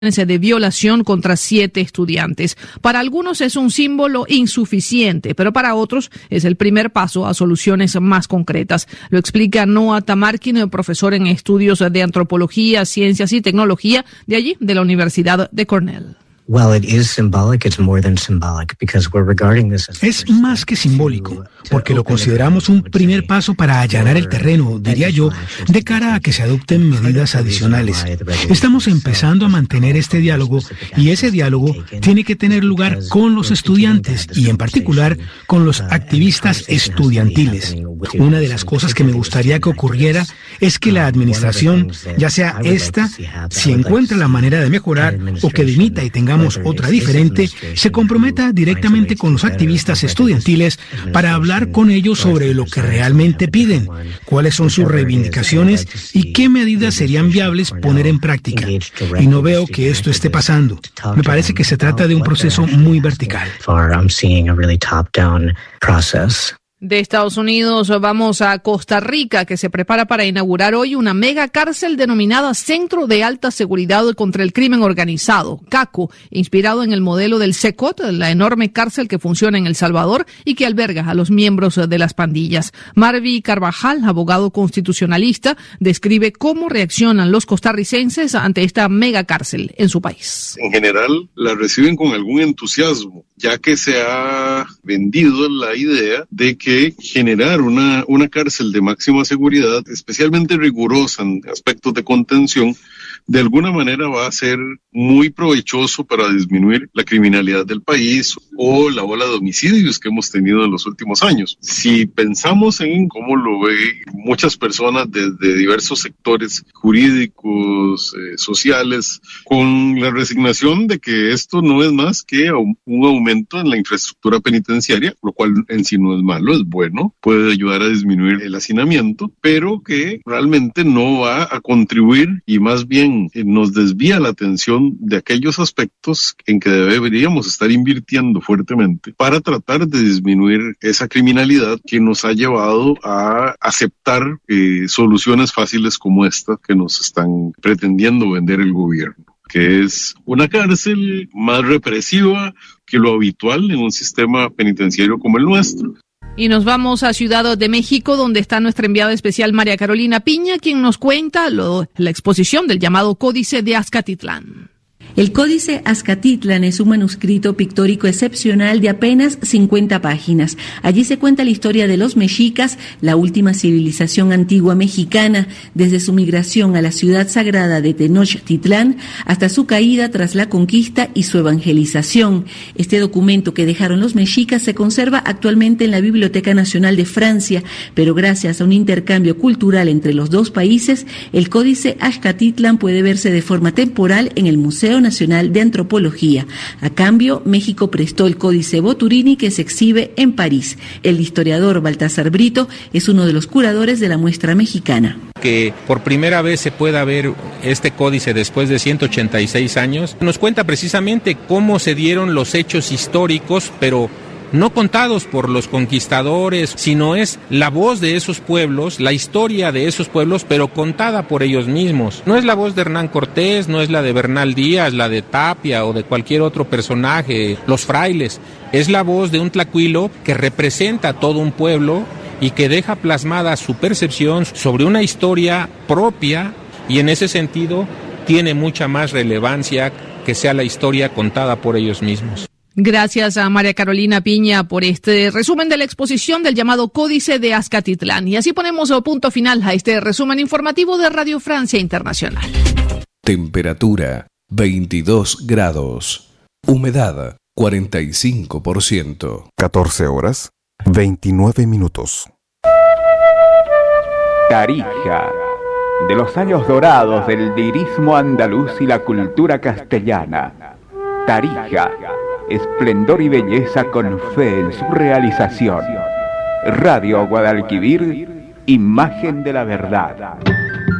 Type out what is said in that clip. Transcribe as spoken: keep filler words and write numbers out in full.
de violación contra siete estudiantes. Para algunos es un símbolo insuficiente, pero para otros es el primer paso a soluciones más concretas. Lo explica Noah Tamarkin, profesor en estudios de antropología, ciencias y tecnología de allí, de la Universidad de Cornell. Es más que simbólico, porque lo consideramos un primer paso para allanar el terreno, diría yo, de cara a que se adopten medidas adicionales. Estamos empezando a mantener este diálogo y ese diálogo tiene que tener lugar con los estudiantes y en particular con los activistas estudiantiles. Una de las cosas que me gustaría que ocurriera es que la administración, ya sea esta, si encuentra la manera de mejorar o que dimita y tengamos otra diferente, se comprometa directamente con los activistas estudiantiles para hablar con ellos sobre lo que realmente piden, cuáles son sus reivindicaciones y qué medidas serían viables poner en práctica. Y no veo que esto esté pasando. Me parece que se trata de un proceso muy vertical. De Estados Unidos vamos a Costa Rica, que se prepara para inaugurar hoy una mega cárcel denominada Centro de Alta Seguridad contra el Crimen Organizado, CACO, inspirado en el modelo del SECOT, la enorme cárcel que funciona en El Salvador y que alberga a los miembros de las pandillas. Marvi Carvajal, abogado constitucionalista, describe cómo reaccionan los costarricenses ante esta mega cárcel en su país. En general, la reciben con algún entusiasmo, ya que se ha vendido la idea de que generar una, una cárcel de máxima seguridad, especialmente rigurosa en aspectos de contención, de alguna manera va a ser muy provechoso para disminuir la criminalidad del país o la ola de homicidios que hemos tenido en los últimos años. Si pensamos en cómo lo ven muchas personas desde diversos sectores jurídicos, eh, sociales, con la resignación de que esto no es más que un aumento en la infraestructura penitenciaria, lo cual en sí no es malo, es bueno, puede ayudar a disminuir el hacinamiento, pero que realmente no va a contribuir y más bien nos desvía la atención de aquellos aspectos en que deberíamos estar invirtiendo fuertemente para tratar de disminuir esa criminalidad que nos ha llevado a aceptar eh, soluciones fáciles como esta que nos están pretendiendo vender el gobierno, que es una cárcel más represiva que lo habitual en un sistema penitenciario como el nuestro. Y nos vamos a Ciudad de México, donde está nuestra enviada especial María Carolina Piña, quien nos cuenta lo, la exposición del llamado Códice de Azcatitlán. El Códice Azcatitlán es un manuscrito pictórico excepcional de apenas cincuenta páginas. Allí se cuenta la historia de los mexicas, la última civilización antigua mexicana, desde su migración a la ciudad sagrada de Tenochtitlán hasta su caída tras la conquista y su evangelización. Este documento que dejaron los mexicas se conserva actualmente en la Biblioteca Nacional de Francia, pero gracias a un intercambio cultural entre los dos países, el Códice Azcatitlán puede verse de forma temporal en el Museo Nacional de Antropología. A cambio, México prestó el Códice Boturini, que se exhibe en París. El historiador Baltasar Brito es uno de los curadores de la muestra mexicana. Que por primera vez se pueda ver este códice después de ciento ochenta y seis años, nos cuenta precisamente cómo se dieron los hechos históricos, pero no contados por los conquistadores, sino es la voz de esos pueblos, la historia de esos pueblos, pero contada por ellos mismos. No es la voz de Hernán Cortés, no es la de Bernal Díaz, la de Tapia o de cualquier otro personaje, los frailes. Es la voz de un tlacuilo que representa a todo un pueblo y que deja plasmada su percepción sobre una historia propia, y en ese sentido tiene mucha más relevancia que sea la historia contada por ellos mismos. Gracias a María Carolina Piña por este resumen de la exposición del llamado Códice de Azcatitlán. Y así ponemos punto final a este resumen informativo de Radio Francia Internacional. Temperatura veintidós grados. Humedad cuarenta y cinco por ciento. catorce horas, veintinueve minutos. Tarija, de los años dorados del lirismo andaluz y la cultura castellana. Tarija, esplendor y belleza con fe en su realización. Radio Guadalquivir, imagen de la verdad.